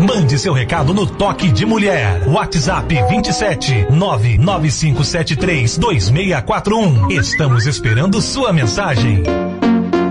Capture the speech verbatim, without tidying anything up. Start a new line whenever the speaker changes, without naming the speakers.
Mande seu recado no Toque de Mulher. WhatsApp vinte e sete nove nove cinco sete três dois seis quatro um. Estamos esperando sua mensagem.